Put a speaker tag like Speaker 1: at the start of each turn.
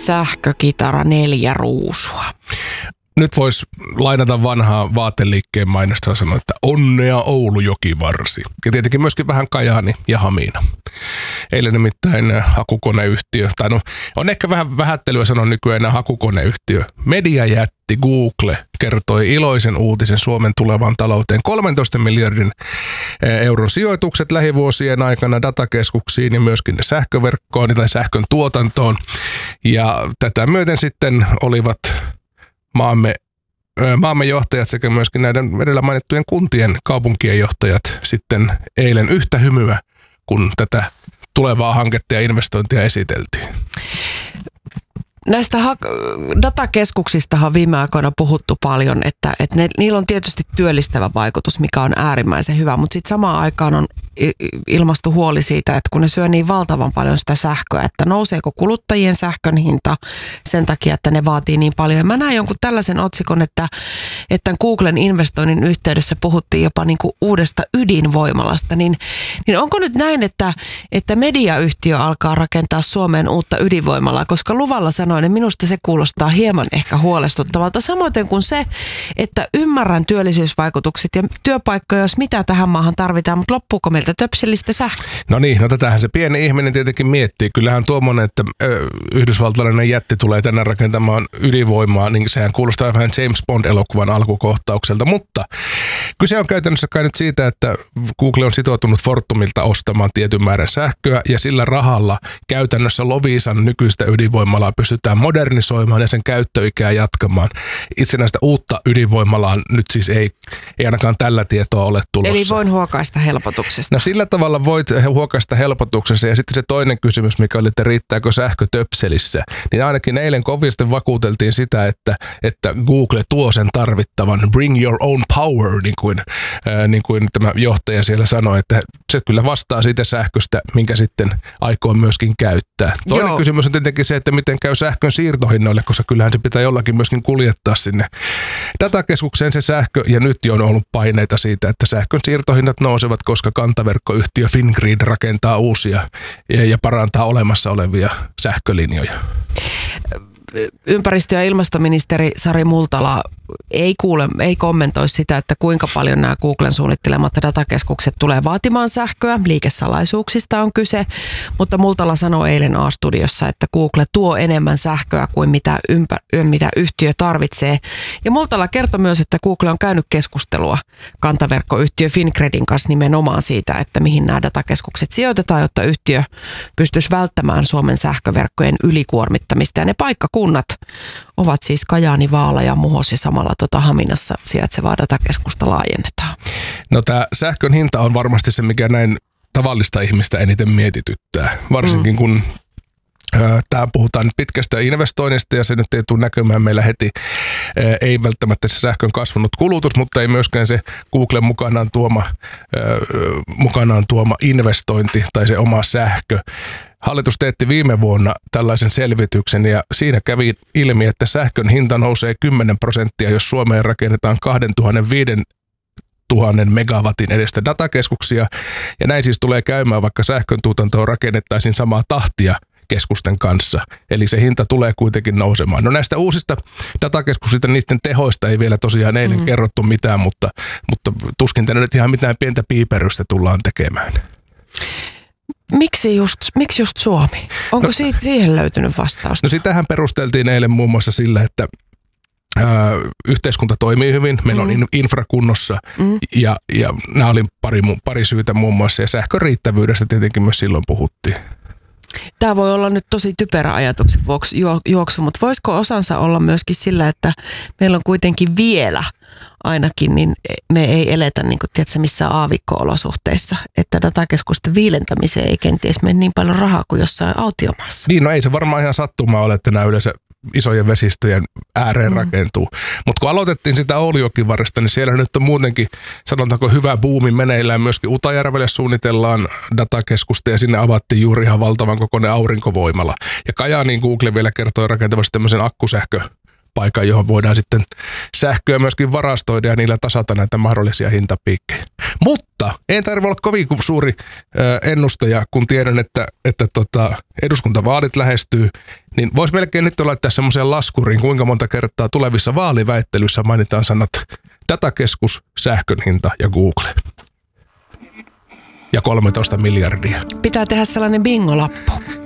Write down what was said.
Speaker 1: sähkökitara 4 ruusua.
Speaker 2: Nyt voisi lainata vanhaa vaateliikkeen mainosta ja sanoa, että onnea Oulu-Jokivarsi. Ja tietenkin myöskin vähän Kajaani ja Hamina. Eilen nimittäin hakukoneyhtiö, tai no on ehkä vähän vähättelyä sanoa nykyään hakukoneyhtiö. Mediajätti Google kertoi iloisen uutisen Suomen tulevaan talouteen. 13 miljardin euron sijoitukset lähivuosien aikana datakeskuksiin ja myöskin sähköverkkoon tai sähkön tuotantoon. Ja tätä myöten sitten olivat maamme johtajat sekä myöskin näiden edellä mainittujen kuntien kaupunkien johtajat sitten eilen yhtä hymyä, kun tätä tulevaa hanketta ja investointia esiteltiin.
Speaker 1: Näistä datakeskuksistahan on viime aikoina puhuttu paljon, että niillä on tietysti työllistävä vaikutus, mikä on äärimmäisen hyvä, mutta sitten samaan aikaan on ilmastu huoli siitä, että kun ne syö niin valtavan paljon sitä sähköä, että nouseeko kuluttajien sähkön hinta sen takia, että ne vaatii niin paljon. Ja mä näin jonkun tällaisen otsikon, että Googlen investoinnin yhteydessä puhuttiin jopa niin kuin uudesta ydinvoimalasta, niin onko nyt näin, että mediayhtiö alkaa rakentaa Suomeen uutta ydinvoimalaa, koska luvalla sanoen, niin minusta se kuulostaa hieman ehkä huolestuttavalta. Samoin kuin se, että ymmärrän työllisyysvaikutukset ja työpaikkoja, jos mitä tähän maahan tarvitaan, mutta loppuuko meiltä töpselistä sähköä?
Speaker 2: No niin, tätähän se pieni ihminen tietenkin miettii. Kyllähän tuommoinen, että yhdysvaltalainen jätti tulee tänne rakentamaan ydinvoimaa, niin sehän kuulostaa vähän James Bond-elokuvan alkukohtaukselta, mutta kyse on käytännössä kai nyt siitä, että Google on sitoutunut Fortumilta ostamaan tietyn määrän sähköä ja sillä rahalla käytännössä Loviisan nykyistä ydinvoimalaa pystytään modernisoimaan ja sen käyttöikää jatkamaan. Itsenäistä uutta ydinvoimalaa nyt siis ei ainakaan tällä tietoa ole tulossa.
Speaker 1: Eli voin huokaista helpotuksesta.
Speaker 2: No sillä tavalla voit huokaista helpotuksessa ja sitten se toinen kysymys, mikä oli, että riittääkö sähkö töpselissä, niin ainakin eilen kovasti vakuuteltiin sitä, että Google tuo sen tarvittavan bring your own power, niin kuin tämä johtaja siellä sanoi, että se kyllä vastaa siitä sähköstä, minkä sitten aikoo myöskin käyttää. Toinen kysymys on tietenkin se, että miten käy sähkön siirtohinnoille, koska kyllähän se pitää jollakin myöskin kuljettaa sinne datakeskukseen se sähkö, ja nyt jo on ollut paineita siitä, että sähkön siirtohinnat nousevat, koska kantaverkkoyhtiö Fingrid rakentaa uusia ja parantaa olemassa olevia sähkölinjoja.
Speaker 1: Ympäristö- ja ilmastoministeri Sari Multala ei kommentoi sitä, että kuinka paljon nämä Googlen suunnittelemat datakeskukset tulee vaatimaan sähköä. Liikesalaisuuksista on kyse, mutta Multala sanoi eilen A-studiossa, että Google tuo enemmän sähköä kuin mitä yhtiö tarvitsee. Ja Multala kertoi myös, että Google on käynyt keskustelua kantaverkkoyhtiö Fingridin kanssa nimenomaan siitä, että mihin nämä datakeskukset sijoitetaan, jotta yhtiö pystyisi välttämään Suomen sähköverkkojen ylikuormittamista. Ja ne paikkakunnat ovat siis Kajaani, Vaala ja Muhos ja samalla Haminassa sijaitsevaa datakeskusta laajennetaan. No
Speaker 2: tämä sähkön hinta on varmasti se, mikä näin tavallista ihmistä eniten mietityttää. Varsinkin kun tää puhutaan pitkästä investoinnista ja se nyt ei tule näkymään meillä heti. Ei välttämättä se sähkön kasvanut kulutus, mutta ei myöskään se Googlen mukanaan tuoma investointi tai se oma sähkö. Hallitus teetti viime vuonna tällaisen selvityksen ja siinä kävi ilmi, että sähkön hinta nousee 10%, jos Suomeen rakennetaan 2000 megawatin edestä datakeskuksia. Ja näin siis tulee käymään, vaikka sähkön tuotantoon rakennettaisiin samaa tahtia keskusten kanssa. Eli se hinta tulee kuitenkin nousemaan. No näistä uusista datakeskuksista, niiden tehoista ei vielä tosiaan eilen kerrottu mitään, mutta tuskin tänne nyt ihan mitään pientä piiperystä tullaan tekemään.
Speaker 1: Miksi just Suomi? Onko siihen löytynyt vastausta?
Speaker 2: No sitähän perusteltiin eilen muun muassa sillä, että yhteiskunta toimii hyvin, meillä on infra kunnossa ja nämä oli pari syytä muun muassa ja sähkön riittävyydestä tietenkin myös silloin puhuttiin.
Speaker 1: Tämä voi olla nyt tosi typerä ajatuksen vuoksi juoksu, mutta voisiko osansa olla myöskin sillä, että meillä on kuitenkin vielä ainakin, niin me ei eletä niin kuin, tiedätkö, missään aavikko-olosuhteissa, että datakeskusten viilentämiseen ei kenties mene niin paljon rahaa kuin jossain autiomaassa.
Speaker 2: Niin, no ei se varmaan ihan sattumaa ole, että nämä yleensä isojen vesistöjen ääreen rakentuu. Mutta kun aloitettiin sitä Oulu-Jokivarresta, niin siellä nyt on muutenkin, sanotaanko hyvä buumi meneillään. Myöskin Utajärvelle suunnitellaan datakeskusta ja sinne avattiin juuri ihan valtavan kokoinen aurinkovoimala. Ja Kajaaniin Google vielä kertoi rakentavasti tämmöisen akkusähkö paikan, johon voidaan sitten sähköä myöskin varastoida ja niillä tasata näitä mahdollisia hintapiikkejä. Mutta ei tarvitse olla kovin suuri ennustaja, kun tiedän, että eduskuntavaalit lähestyy, niin voisi melkein nyt laittaa semmoiseen laskuriin, kuinka monta kertaa tulevissa vaaliväittelyissä mainitaan sanat datakeskus, sähkön hinta ja Google. Ja 13 miljardia.
Speaker 1: Pitää tehdä sellainen bingolappu.